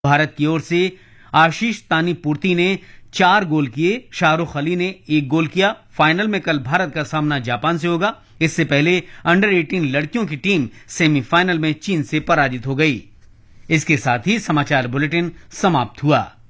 भारत की ओर से आशीष तानीपूर्ति ने 4 गोल किए, शाहरुख अली ने 1 गोल किया। फाइनल में कल भारत का सामना जापान से होगा। इससे पहले अंडर 18 लड़कियों की टीम सेमीफाइनल में चीन से पराजित हो गई। इसके साथ ही समाचार बुलेटिन समाप्त हुआ।